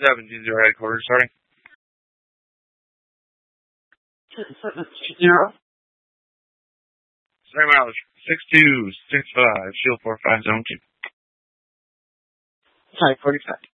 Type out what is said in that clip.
720 headquarters starting. 720. Same mileage. 6265, shield 45, zone 2. Type 45.